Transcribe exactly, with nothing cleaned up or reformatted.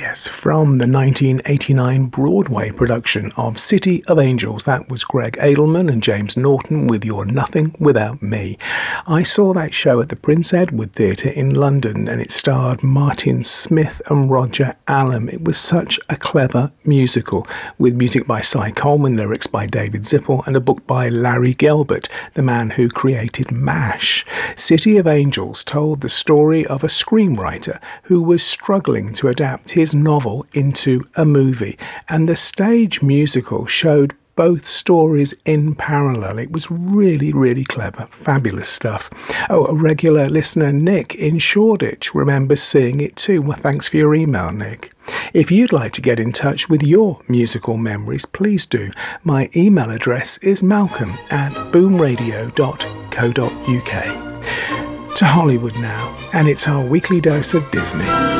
yes, from the nineteen eighty-nine Broadway production of City of Angels. That was Greg Edelman and James Norton with You're Nothing Without Me. I saw that show at the Prince Edward Theatre in London, and it starred Martin Smith and Roger Allam. It was such a clever musical, with music by Cy Coleman, lyrics by David Zippel, and a book by Larry Gelbart, the man who created MASH. City of Angels told the story of a screenwriter who was struggling to adapt his novel into a movie, and the stage musical showed both stories in parallel. It was really, really clever. Fabulous stuff. Oh, a regular listener, Nick in Shoreditch, remembers seeing it too. Well, thanks for your email, Nick. If you'd like to get in touch with your musical memories, please do. My email address is malcolm at boomradio dot co dot uk. To Hollywood now, and it's our weekly dose of Disney.